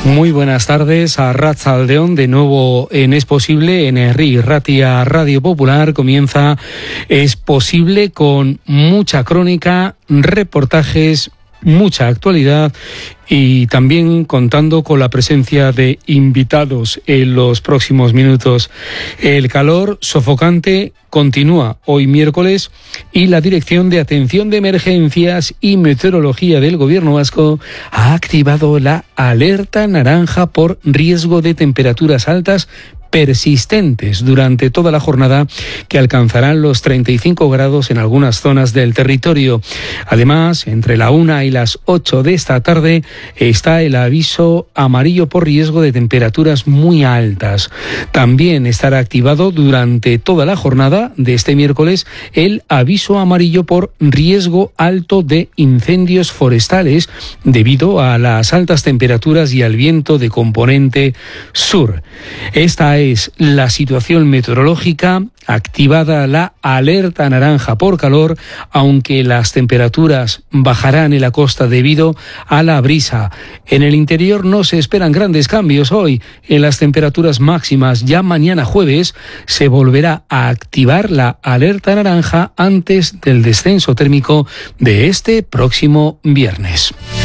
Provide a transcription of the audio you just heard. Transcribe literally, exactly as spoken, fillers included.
Muy buenas tardes a Arratsaldeon, de nuevo en Es Posible, en Herri Ratia Radio Popular. Comienza Es Posible con mucha crónica, reportajes, mucha actualidad y también contando con la presencia de invitados en los próximos minutos. El calor sofocante continúa hoy miércoles y la Dirección de Atención de Emergencias y Meteorología del Gobierno vasco ha activado la alerta naranja por riesgo de temperaturas altas persistentes durante toda la jornada, que alcanzarán los treinta y cinco grados en algunas zonas del territorio. Además, entre la una y las ocho de esta tarde está el aviso amarillo por riesgo de temperaturas muy altas. También estará activado durante toda la jornada de este miércoles el aviso amarillo por riesgo alto de incendios forestales debido a las altas temperaturas y al viento de componente sur. Esta es la situación meteorológica. Activada la alerta naranja por calor, aunque las temperaturas bajarán en la costa debido a la brisa. En el interior no se esperan grandes cambios hoy en las temperaturas máximas. Ya mañana jueves se volverá a activar la alerta naranja antes del descenso térmico de este próximo viernes.